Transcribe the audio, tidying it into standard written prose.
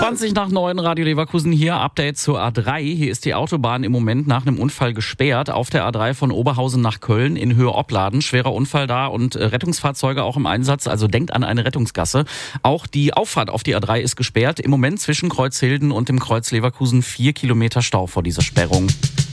20 nach 9, Radio Leverkusen hier, Update zur A3. Hier ist die Autobahn im Moment nach einem Unfall gesperrt. Auf der A3 von Oberhausen nach Köln in Höhe Opladen. Schwerer Unfall da und Rettungsfahrzeuge auch im Einsatz. Also denkt an eine Rettungsgasse. Auch die Auffahrt auf die A3 ist gesperrt. Im Moment zwischen Kreuzhilden und dem Kreuz Leverkusen 4 Kilometer Stau vor dieser Sperrung.